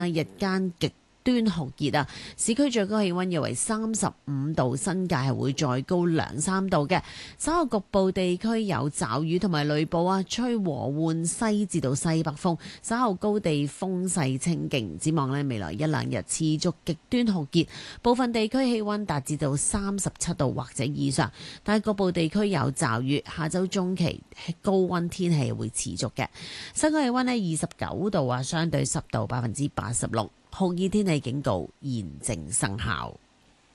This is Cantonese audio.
日間極端酷熱啊！市區最高氣溫約為35度，新界係會再高2-3度嘅。稍後局部地區有驟雨同埋雷暴啊，吹和緩西至到西北風，稍後高地風勢清勁。展望呢，未來1-2日持續極端酷熱，部分地區氣溫達至到37度或者以上，但係局部地區有驟雨。下週中期高溫天氣會持續嘅。室外氣溫呢29度啊，相對濕度86%。酷熱天氣警告現正生效。